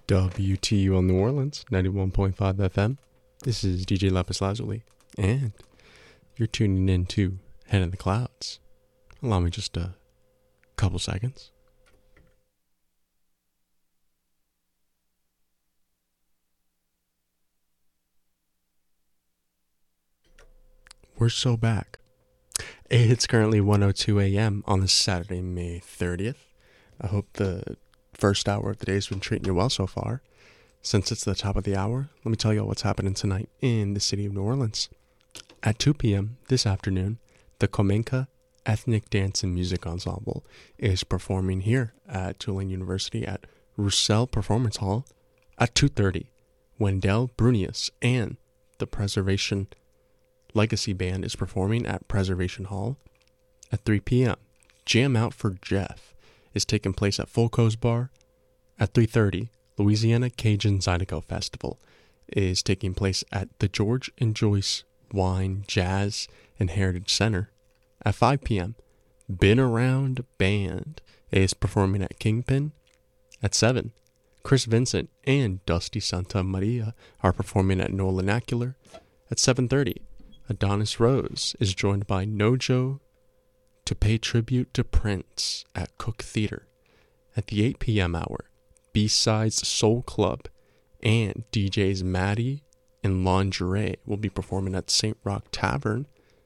WTUL New Orleans, 91.5 FM. This is DJ Lapis Lazuli, and you're tuning in to Head in the Clouds. Allow me just a couple seconds. We're so back. It's currently 1:02 a.m. on this Saturday, May 30th. I hope the first hour of the day has been treating you well so far. Since it's the top of the hour, let me tell you all what's happening tonight in the city of New Orleans. At 2 p.m. this afternoon, the Komenka Ethnic Dance and Music Ensemble is performing here at Tulane University at Roussel Performance Hall. At 2:30, Wendell Brunius and the Preservation Legacy Band is performing at Preservation Hall. At 3 p.m., Jam Out for Jeff is taking place at Fulco's Bar. At 3:30, Louisiana Cajun Zydeco Festival is taking place at the George and Joyce Wine, Jazz, and Heritage Center. At 5 p.m., Been Around Band is performing at Kingpin. At 7, Chris Vincent and Dusty Santa Maria are performing at Nola Nacular. At 7:30, Adonis Rose is joined by Nojo to pay tribute to Prince at Cook Theater. At the 8 p.m. hour, B-Sides Soul Club and DJs Maddie and Lingerie will be performing at St. Rock Tavern.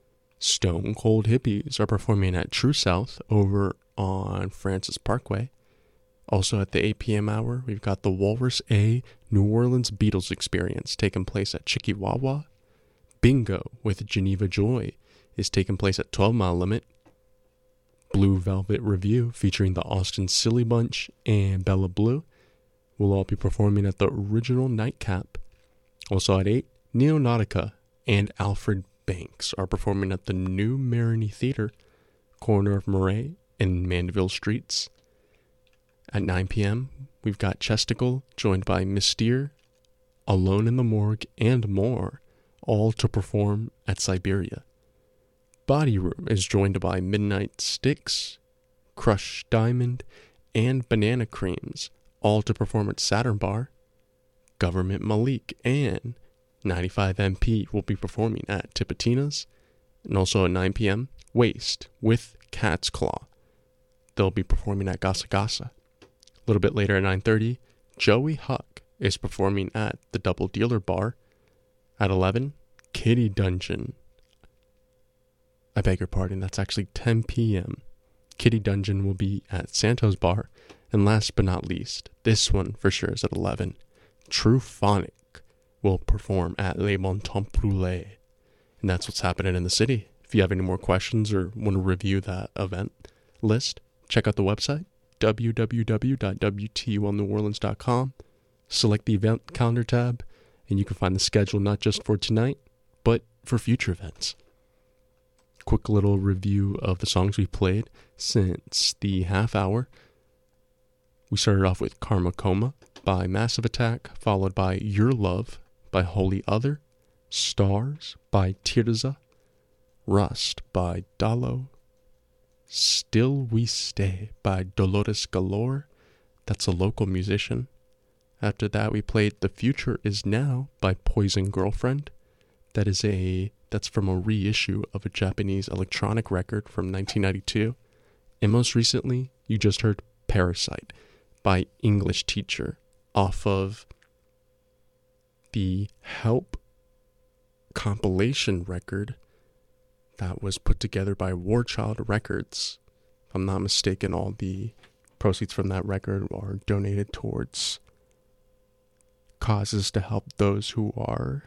Stone Cold Hippies are performing at True South over on Francis Parkway. Also at the 8 p.m. hour, we've got the Walrus A New Orleans Beatles Experience taking place at Chikiwawa. Bingo with Geneva Joy is taking place at 12 Mile Limit. Blue Velvet Review featuring the Austin Silly Bunch and Bella Blue will all be performing at the Original Nightcap. Also at 8, Neonautica and Alfred Banks are performing at the New Marigny Theater, corner of Murray and Mandeville Streets. At 9 p.m., we've got Chesticle joined by Mystere, Alone in the Morgue, and more, all to perform at Siberia. Body Room is joined by Midnight Sticks, Crushed Diamond, and Banana Creams, all to perform at Saturn Bar. Government Malik and 95 MP will be performing at Tipitina's. And also at 9 p.m., Waste with Cat's Claw. They'll be performing at Gasa Gasa. A little bit later at 9:30, Joey Huck is performing at the Double Dealer Bar. At 11, Kitty Dungeon. I beg your pardon, that's actually 10 p.m. Kitty Dungeon will be at Santos Bar. And last but not least, this one for sure is at 11, True Phonic will perform at Le Montant Brûlé. And that's what's happening in the city. If you have any more questions or want to review that event list, check out the website, www.wtulneworleans.com. Select the event calendar tab, and you can find the schedule not just for tonight, but for future events. Quick little review of the songs we played since the half hour. We started off with Karma Coma by Massive Attack, followed by Your Love by Holy Other, Stars by Tirza, Rust by Dalo, Still We Stay by Dolores Galore, that's a local musician. After that we played The Future Is Now by Poison Girlfriend. That's from a reissue of a Japanese electronic record from 1992. And most recently, you just heard Parasite by English Teacher off of the Help compilation record that was put together by War Child Records. If I'm not mistaken, all the proceeds from that record are donated towards causes to help those who are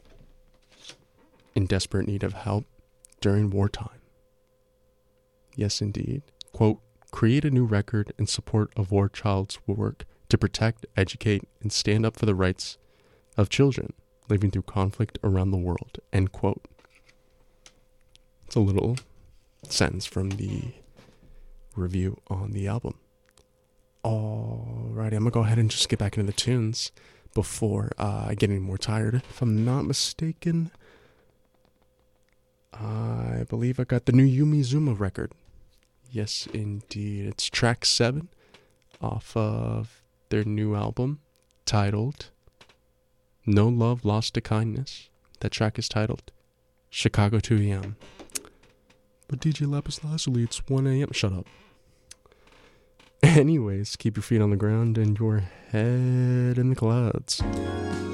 in desperate need of help during wartime. Yes, indeed. Quote, create a new record in support of War Child's work to protect, educate, and stand up for the rights of children living through conflict around the world. End quote. It's a little sentence from the review on the album. Alrighty, I'm going to go ahead and just get back into the tunes before I get any more tired. If I'm not mistaken, I believe I got the new Yumi Zuma record. Yes, indeed. It's track 7 off of their new album. titled No Love Lost to Kindness. That track is titled Chicago 2 a.m. But DJ Lapis Lazuli, it's 1 a.m. Shut up. Anyways, keep your feet on the ground and your head in the clouds.